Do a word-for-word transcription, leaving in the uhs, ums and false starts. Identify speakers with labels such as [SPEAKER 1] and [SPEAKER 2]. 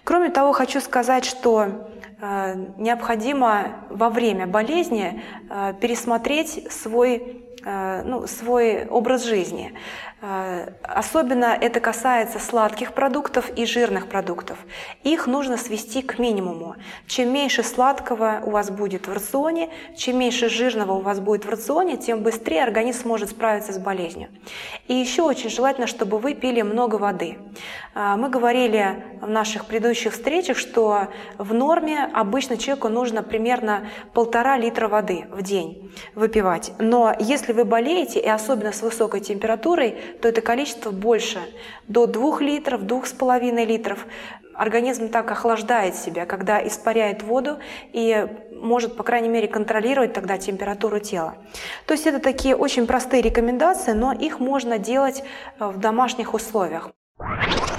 [SPEAKER 1] Кроме того, хочу сказать, что э, необходимо во время болезни э, пересмотреть свой, э, ну, свой образ жизни. Э, особенно это касается сладких продуктов и жирных продуктов. Их нужно свести к минимуму. Чем меньше сладкого у вас будет в рационе, чем меньше жирного у вас будет в рационе, тем быстрее организм сможет справиться с болезнью. И еще очень желательно, чтобы вы пили много воды. Мы говорили в наших предыдущих встречах, что в норме обычно человеку нужно примерно полтора литра воды в день выпивать. Но если вы болеете, и особенно с высокой температурой, то это количество больше, до двух литров, двух с половиной литров. Организм так охлаждает себя, когда испаряет воду и может, по крайней мере, контролировать тогда температуру тела. То есть это такие очень простые рекомендации, но их можно делать в домашних условиях.